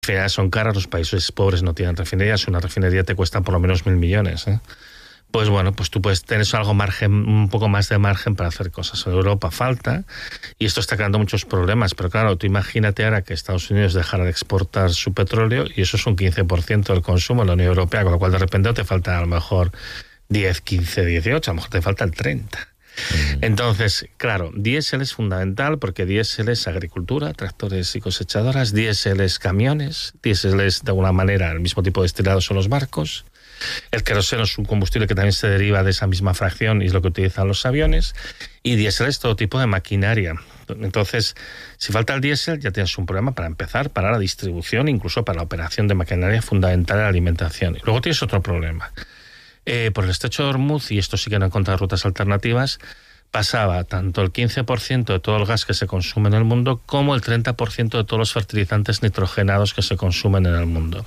refinerías son caras, los países pobres no tienen refinerías, una refinería te cuesta por lo menos 1.000 millones, ¿eh? Pues bueno, pues tú puedes tener algo margen, un poco más de margen para hacer cosas. En Europa falta, y esto está creando muchos problemas, pero claro, tú imagínate ahora que Estados Unidos dejara de exportar su petróleo, y eso es un 15% del consumo en la Unión Europea, con lo cual de repente te falta a lo mejor 10, 15, 18, a lo mejor te falta el 30. Entonces, claro, diésel es fundamental porque diésel es agricultura, tractores y cosechadoras, diésel es camiones, diésel es de alguna manera el mismo tipo de destilados son los barcos. El queroseno es un combustible que también se deriva de esa misma fracción y es lo que utilizan los aviones. Y diésel es todo tipo de maquinaria. Entonces, si falta el diésel, ya tienes un problema para empezar, para la distribución, incluso para la operación de maquinaria fundamental en la alimentación. Y luego tienes otro problema. Por el estrecho de Hormuz, y esto sí que no he encontrado rutas alternativas, pasaba tanto el 15% de todo el gas que se consume en el mundo como el 30% de todos los fertilizantes nitrogenados que se consumen en el mundo.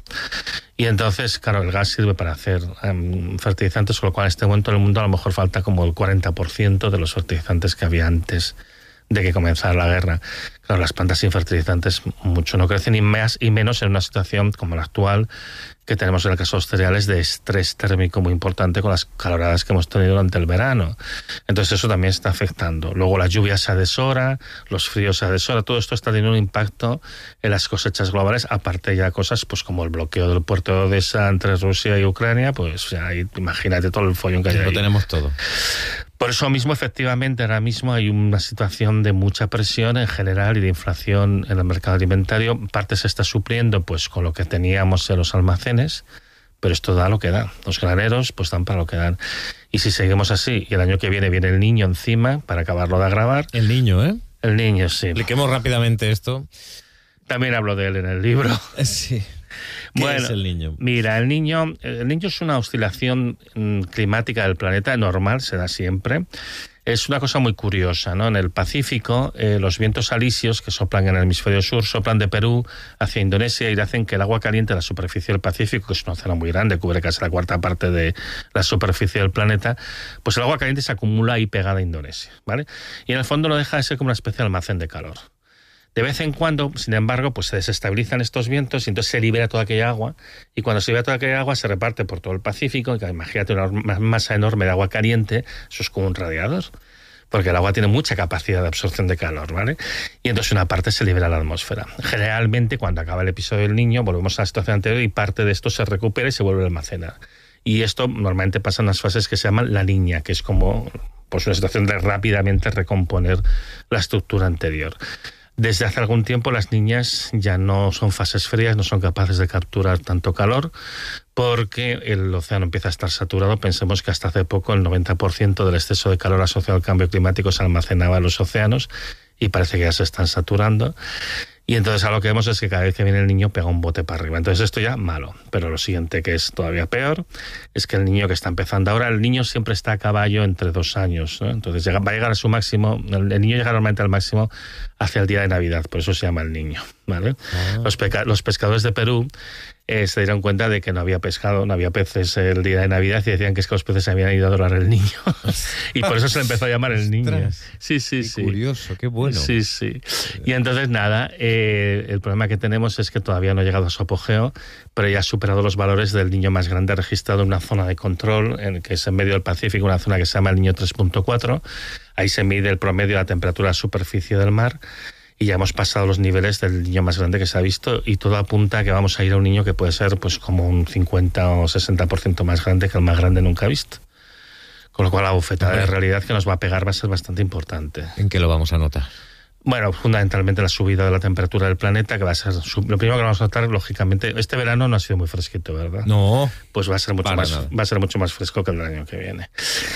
Y entonces, claro, el gas sirve para hacer fertilizantes, con lo cual en este momento en el mundo a lo mejor falta como el 40% de los fertilizantes que había antes de que comenzara la guerra. Claro, las plantas sin fertilizantes mucho no crecen, y más y menos en una situación como la actual que tenemos en el caso de los cereales, de estrés térmico muy importante con las caloradas que hemos tenido durante el verano. Entonces eso también está afectando. Luego la lluvia se adeshora, los fríos se adeshora, todo esto está teniendo un impacto en las cosechas globales, aparte ya cosas pues como el bloqueo del puerto de Odessa entre Rusia y Ucrania, pues ya imagínate todo el follón que hay ahí. Lo tenemos todo. Por eso mismo, efectivamente, ahora mismo hay una situación de mucha presión en general y de inflación en el mercado alimentario. Parte se está supliendo pues con lo que teníamos en los almacenes, pero esto da lo que da. Los graneros pues dan para lo que dan. Y si seguimos así, y el año que viene el niño encima, para acabarlo de agravar... El niño, ¿eh? El niño, sí. Expliquemos rápidamente esto. También hablo de él en el libro. Sí. ¿Qué es el niño? Mira, el niño es una oscilación climática del planeta normal, se da siempre. Es una cosa muy curiosa, ¿no? En el Pacífico, los vientos alisios que soplan en el hemisferio sur soplan de Perú hacia Indonesia y hacen que el agua caliente de la superficie del Pacífico, que es un océano muy grande, cubre casi la cuarta parte de la superficie del planeta, pues el agua caliente se acumula ahí pegada a Indonesia, ¿vale? Y en el fondo no deja de ser como una especie de almacén de calor. De vez en cuando, sin embargo, pues se desestabilizan estos vientos y entonces se libera toda aquella agua, y cuando se libera toda aquella agua se reparte por todo el Pacífico, y imagínate una masa enorme de agua caliente, eso es como un radiador, porque el agua tiene mucha capacidad de absorción de calor, ¿vale? Y entonces una parte se libera a la atmósfera. Generalmente, cuando acaba el episodio del niño, volvemos a la situación anterior y parte de esto se recupera y se vuelve a almacenar. Y esto normalmente pasa en las fases que se llaman la niña, que es como pues una situación de rápidamente recomponer la estructura anterior. Desde hace algún tiempo las niñas ya no son fases frías, no son capaces de capturar tanto calor porque el océano empieza a estar saturado. Pensemos que hasta hace poco el 90% del exceso de calor asociado al cambio climático se almacenaba en los océanos y parece que ya se están saturando. Y entonces lo que vemos es que cada vez que viene el niño pega un bote para arriba. Entonces esto ya malo. Pero lo siguiente, que es todavía peor, es que el niño que está empezando ahora, el niño siempre está a caballo entre 2 años, ¿no? Entonces va a llegar a su máximo, el niño llega normalmente al máximo hacia el día de Navidad, por eso se llama el niño, ¿vale? Los pescadores de Perú se dieron cuenta de que no había pescado, no había peces el día de Navidad y decían que es que los peces se habían ido a adorar al niño. Y por eso se le empezó a llamar el niño. Sí, sí, qué sí. Curioso, qué bueno. Sí, sí. Y entonces nada, el problema que tenemos es que todavía no ha llegado a su apogeo, pero ya ha superado los valores del niño más grande registrado en una zona de control, que es en medio del Pacífico, una zona que se llama el niño 3.4. Ahí se mide el promedio de la temperatura a la superficie del mar. Y ya hemos pasado los niveles del niño más grande que se ha visto y todo apunta a que vamos a ir a un niño que puede ser pues como un 50 o 60% más grande que el más grande nunca visto. Con lo cual la bofetada de realidad que nos va a pegar va a ser bastante importante. ¿En qué lo vamos a notar? Bueno, fundamentalmente la subida de la temperatura del planeta, que va a ser lo primero que vamos a notar, lógicamente. Este verano no ha sido muy fresquito, ¿verdad? No. Pues va a ser mucho más fresco que el del año que viene.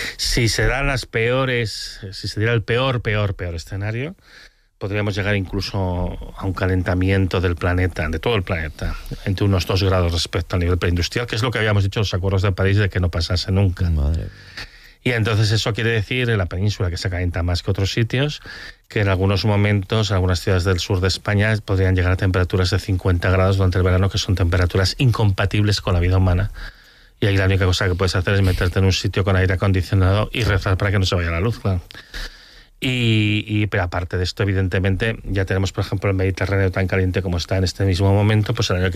Si se dan las peores, si se diera el peor escenario, podríamos llegar incluso a un calentamiento del planeta, de todo el planeta, entre unos 2 grados respecto al nivel preindustrial, que es lo que habíamos dicho en los acuerdos de París de que no pasase nunca. Madre. Y entonces eso quiere decir, en la península, que se calienta más que otros sitios, que en algunos momentos, algunas ciudades del sur de España podrían llegar a temperaturas de 50 grados durante el verano, que son temperaturas incompatibles con la vida humana. Y ahí la única cosa que puedes hacer es meterte en un sitio con aire acondicionado y rezar para que no se vaya la luz, claro. Pero aparte de esto, evidentemente, ya tenemos, por ejemplo, el Mediterráneo tan caliente como está en este mismo momento, pues el año que